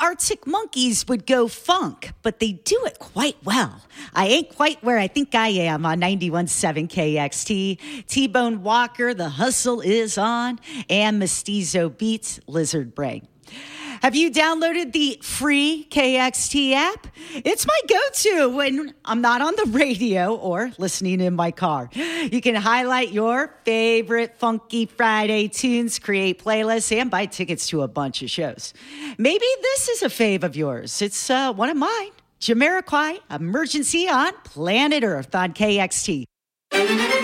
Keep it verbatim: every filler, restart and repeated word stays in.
Arctic Monkeys would go funk, but they do it quite well. I ain't quite where I think I am on ninety-one point seven K X T. T-Bone Walker, The Hustle is on, and Mestizo beats Lizard Brain. Have you downloaded the free K X T app? It's my go-to when I'm not on the radio or listening in my car. You can highlight your favorite Funky Friday tunes, create playlists, and buy tickets to a bunch of shows. Maybe this is a fave of yours. It's uh, one of mine. Jamiroquai, Emergency on Planet Earth on K X T.